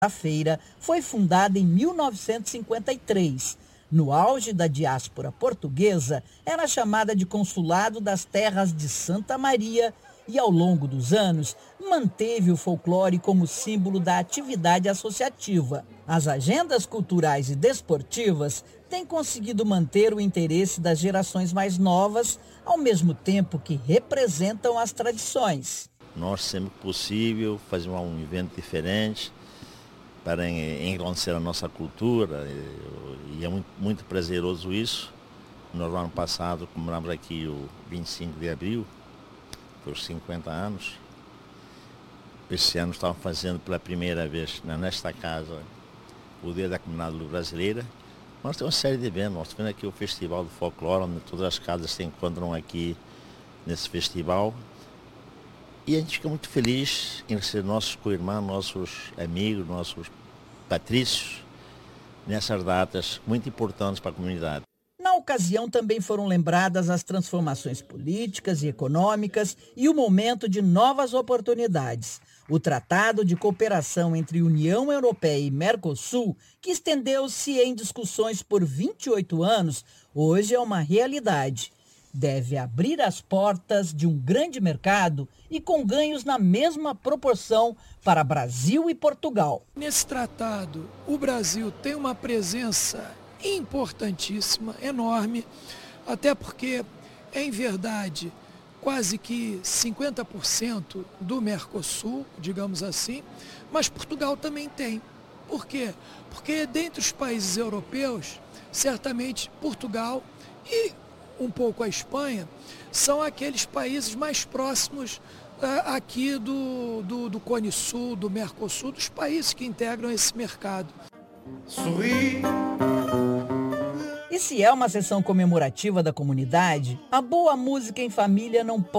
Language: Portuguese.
A feira foi fundada em 1953. No auge da diáspora portuguesa, era chamada de Consulado das Terras de Santa Maria e, ao longo dos anos, manteve o folclore como símbolo da atividade associativa. As agendas culturais e desportivas têm conseguido manter o interesse das gerações mais novas, ao mesmo tempo que representam as tradições. Nós, sempre possível, fazemos um evento diferente para engrandecer a nossa cultura, e é muito prazeroso isso. Nós, no ano passado, comemoramos aqui o 25 de abril, foi os 50 anos. Esse ano estamos fazendo pela primeira vez nesta casa o Dia da Comunidade Brasileira. Nós temos uma série de eventos, nós temos aqui o Festival do Folclore, onde todas as casas se encontram aqui nesse festival. E a gente fica muito feliz em ser nossos co-irmãos, nossos amigos, nossos patrícios, nessas datas muito importantes para a comunidade. Na ocasião também foram lembradas as transformações políticas e econômicas e o momento de novas oportunidades. O Tratado de Cooperação entre União Europeia e Mercosul, que estendeu-se em discussões por 28 anos, hoje é uma realidade. Deve abrir as portas de um grande mercado e com ganhos na mesma proporção para Brasil e Portugal. Nesse tratado, o Brasil tem uma presença importantíssima, enorme, até porque, em verdade, quase que 50% do Mercosul, digamos assim, mas Portugal também tem. Por quê? Porque dentre os países europeus, certamente Portugal e um pouco a Espanha, são aqueles países mais próximos aqui do Cone Sul, do Mercosul, dos países que integram esse mercado. E se é uma sessão comemorativa da comunidade, a boa música em família não pode